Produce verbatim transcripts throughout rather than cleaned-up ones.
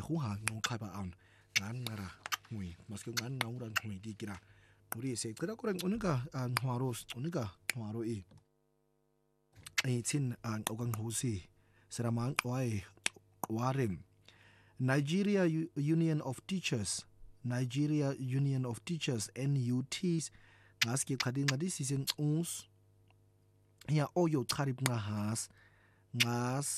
hu ha ngo khaba aun ngan ngara ngui maske ngan naura ngui dikira uri se kira koreng unika ngwaros unika ngwaro e ai chin an ogang hosi seramang oi warem Nigeria U- Union of Teachers Nigeria Union of Teachers N U Ts ngaske khadi ngadi sisen uns ya oyo tarib nga has ngas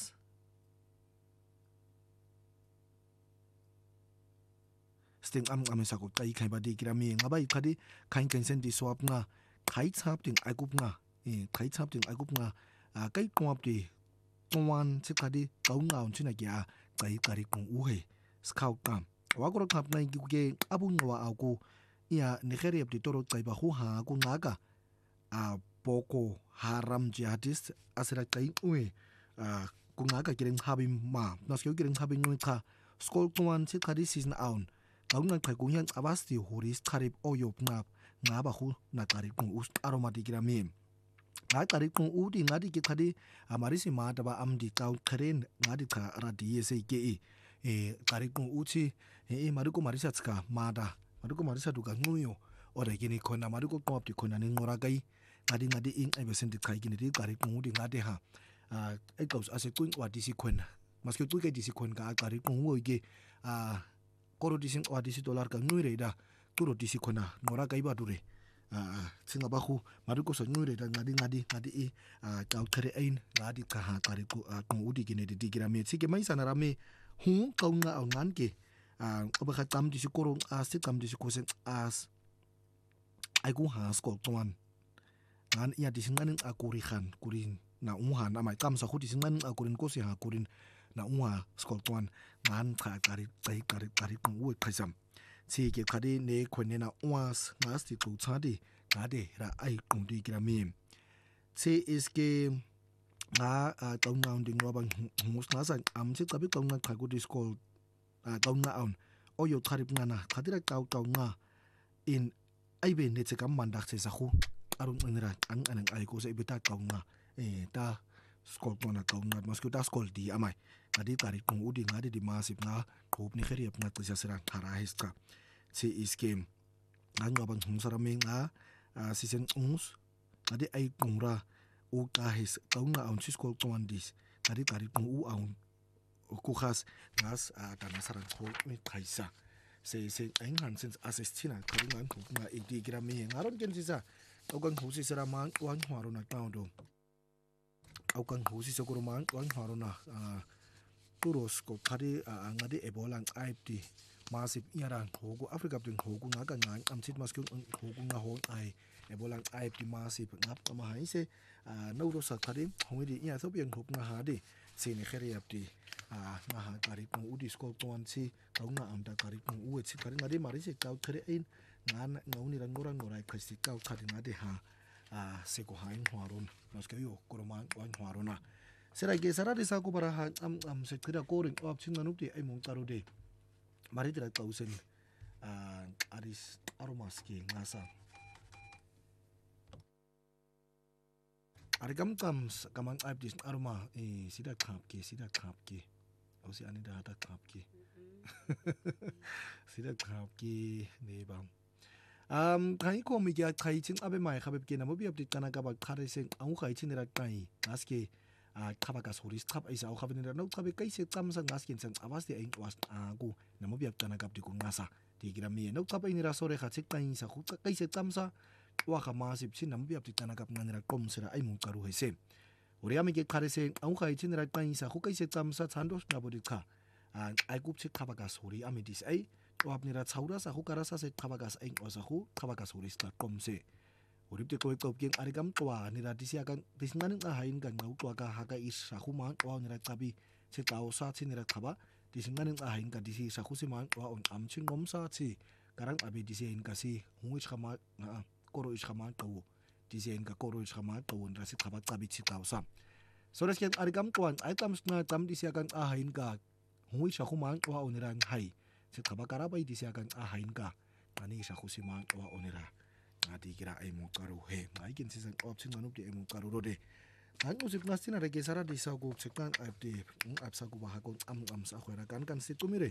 sting am am sa ko kai khai badi kirami ngabai khadi khain kansen di swap nga khai chap ting agup nga e khai chap ting agup nga kai kwap di twan chi khadi kaung ngaun china kya kai kari kong u he scout kam wa ko khap nai gi ge abung wa aku ya Nigeria di toro kai ba hu ha ku ngaga a Boko Haram jihadist asira kai ue a ku ngaga kireng habim ma nas kyo kireng habim ngi kha skol twan chi khadi season aun kaung nang khai ku yang abasti horis kharib oyop ngap ngaba hu na kari kong us aromatic kirami nga kari kong u di ngadi ki khadi amari si ma da ba am di kau kharen ngadi kha radi se ke e e kari kong u chi e mari ko mari sa ska ma da mari ko mari sa du ka nguyo ore gini khona mari ko kop di khona ni ngora gai ngadi ngadi ing ai besen di khai gini di kari kong u di ngade ha a ai kaus ase kuin wa di si khona maske tu ke di si khon ka kari kong u ge a koro di sing wa di si dollar ka ngui re da turo di si khona ngora gai ba dure ah singa ba khu mari ko so nyure da ngadi ngadi ngadi e ka kare ain ngadi ka ha kare ko kong udi gine di gira me sike mai sana rame hu ka nga au ngan ke ah ba kha tam di si korong as ti tam di si kosen as ai ku ha sko twan ngan ya di singan akuri khan kurin na unha na mai kam sa khu di singan akurin ko si ha kurin na unha sko twan ngan kha kare kai kare kare kong u khaisam si ke khadi ne khone na was ngas ti tu chadi ngade ra ai kong di grami si is ke nga taung nga ding wa bang mus na san am si tabi taung nga khagu di skol taung nga on oyo tharip nga na khadira taung taung nga in ai be ne che kam mandak se sa khu arun ngira ang anang ai ko se bita taung nga e ta skol tona taung nga mas ta skol di amai adi tari kong udi ngade di masip nga kop ni khari apna tsa serang khara hiska si iskem ang abang humsarame nga si sen uns adi ai kongra o ka his kaunga on siskol twandis adi tari kong u aun ku khas ngas dana sarang ko ni khaisa se se ang han sen assistina karingan ko nga igi grami ngaron ken sisa ogang husi serama wan hwaro na tawdo ogang husi sokoro man wan hwaro na turos ko khari angadi ebolang aipti masip yaran hogo africa bin hogo ngaga ngang amsit maskung hogo nga hon ai ebolang aipti masip ngap kama haise no ro sa khari hongidi ya so biang hop nga hade sine khari apti nga ha kari kong udi skol tuan si kaung nga amda kari kong uet si kari ngadi mari si kau khari ain ngan ngauni ran ngorang ngorai khasi kau khari ngadi ha se ko hain hwaron maske yo koroman wan hwarona Sera ge sara de sa ko para ha am am se kira ko ring op chin nanup de ai mong taro de mari dra kausen a aris aromas ke ngasa ari kam kam kamang aip dis aroma e sida khap ke sida khap ke o si ani da ta khap ke sida khap ke ne bam um kai ko mi ga kai chin abe mai khabe ke na mo bi update kana ka ba khare sen au kai chin ra kai aske a khabaga soris khab ai sa khabin ra no khabe kai se cham sa ngas kin sang awas de ain was a ku na mo biak kana kap di ku ngasa ti gira mi no khabe ni ra sore kha chik kai sa khu kai se cham sa wa kha ma sip chin nam biak ti kana kap ngan ra kom sera ai mu karu he se ori ami ge khare se au kai chin ra kai sa khu kai se cham sa chandos na bodi kha a ai kup chik khabaga sori ami dis ai to apni ra chaura sa khu kara sa se khabaga sa ai osa khu khabaga soris ta kom se Urip te koy kop king arigam twa ni ra disia kan disngan nga hain kan ngau twa ka ha ka is sa khu ma twa ni ra tabi se tao sa chi ni ra khaba disngan nga hain ka disi sa khu si ma twa on am ching ngom sa chi karang abi disi in ka si hui khama na koro is khama to disi in ka koro is khama to ra si khaba tabi chi tao sa so res ken arigam twan ai tam na tam disia kan a hain ka hui sa khu ma twa on ra hai se khaba kara bai disia kan a hain ka ani sa khu si ma twa on ra ati kira ai mo karu he ai kin sisan option nganup di ai mo karu rode an usip nastina re gesara di sa go sektan ap di ap sa go ba ha ko am am sa khora kan kan si tumire